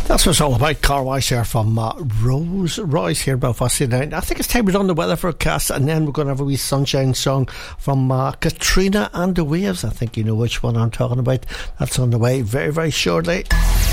That's what it's all about. Car Wash here from Rose Royce here in Belfast tonight. I think it's time we're on the weather forecast, and then we're going to have a wee sunshine song from Katrina and the Waves. I think you know which one I'm talking about. That's on the way very, very shortly.